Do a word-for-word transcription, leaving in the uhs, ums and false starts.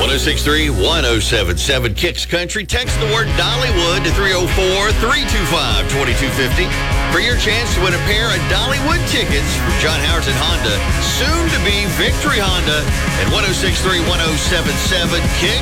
one oh six three, one oh seven seven Kicks Country. Text the word Dollywood to three oh four, three two five, two two five oh for your chance to win a pair of Dollywood tickets from John Howardson Honda, soon to be Victory Honda, at one oh six three, one oh seven seven Kicks.